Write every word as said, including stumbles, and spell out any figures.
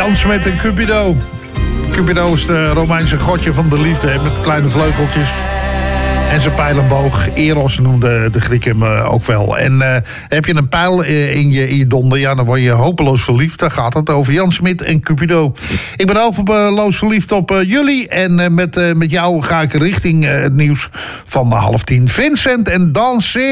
Jan Smit en Cupido. Cupido is de Romeinse godje van de liefde, hè, met kleine vleugeltjes. En zijn pijlenboog. Eros noemde de Grieken hem ook wel. En uh, heb je een pijl in je, in je donder, ja, dan word je hopeloos verliefd. Dan gaat het over Jan Smit en Cupido. Ik ben hopeloos verliefd op uh, jullie. En uh, met, uh, met jou ga ik richting uh, het nieuws van half tien. Vincent en Danser.